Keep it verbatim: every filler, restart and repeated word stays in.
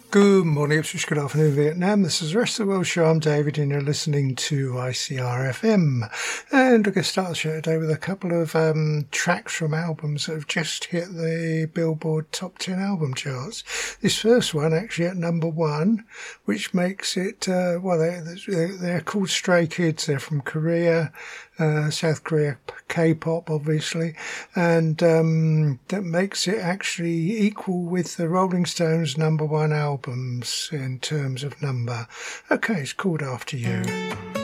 Good morning, Ipswich. Good afternoon, Vietnam. This is the Rest of the World Show. I'm David, and you're listening to I C R F M. And we're going to start the show today with a couple of um, tracks from albums that have just hit the Billboard Top ten album charts. This first one actually at number one, which makes it, uh, well, they're, they're called Stray Kids. They're from Korea. Uh, South Korea K-pop, obviously, and um, that makes it actually equal with the Rolling Stones' number one albums in terms of number. Okay, it's called After You.